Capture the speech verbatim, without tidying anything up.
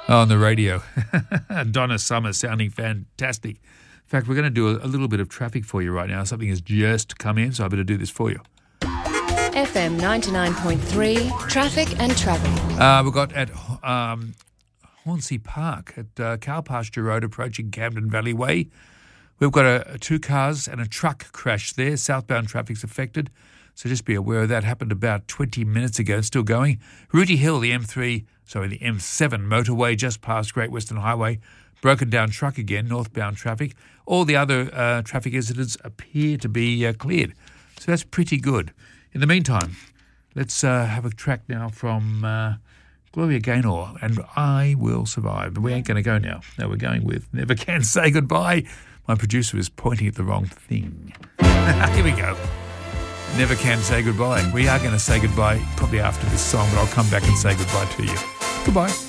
on the radio. Donna Summer sounding fantastic. In fact, we're going to do a, a little bit of traffic for you right now. Something has just come in, so I better do this for you. F M ninety-nine point three, traffic and travel. Uh, we've got at um, Hornsey Park at uh, Cow Pasture Road approaching Camden Valley Way. We've got a, a two cars and a truck crash there. Southbound traffic's affected, so just be aware of that. Happened about twenty minutes ago, still going. Rooty Hill, the M three, sorry, the M seven motorway just past Great Western Highway. Broken down truck again, northbound traffic. All the other uh, traffic incidents appear to be uh, cleared, so that's pretty good. In the meantime, let's uh, have a track now from uh, Gloria Gaynor and I Will Survive. But we ain't going to go now. No, we're going with Never Can Say Goodbye. My producer is pointing at the wrong thing. Here we go. Never Can Say Goodbye. We are going to say goodbye probably after this song, but I'll come back and say goodbye to you. Goodbye.